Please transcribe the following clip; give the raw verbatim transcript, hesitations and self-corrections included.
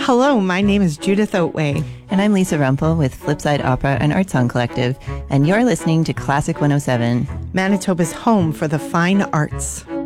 Hello, my name is Judith Oatway. And I'm Lisa Rumpel with Flipside Opera and Art Song Collective, and you're listening to Classic one oh seven, Manitoba's home for the fine arts.